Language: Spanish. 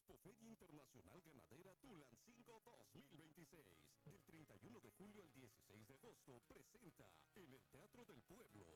Expoferia Internacional Ganadera Tulancingo 2026. Del 31 de julio al 16 de agosto presenta en el Teatro del Pueblo